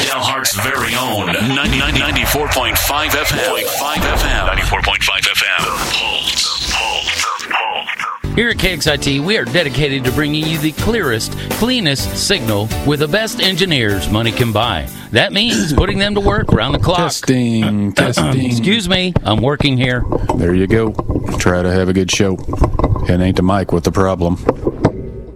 Dalhart's very own 94.5 FM. 94.5 FM. The Pulse. Here at KXIT, we are dedicated to bringing you the clearest, cleanest signal with the best engineers money can buy. That means putting them to work around the clock. Testing. Excuse me, I'm working here. There you go. Try to have a good show. It ain't the mic with the problem.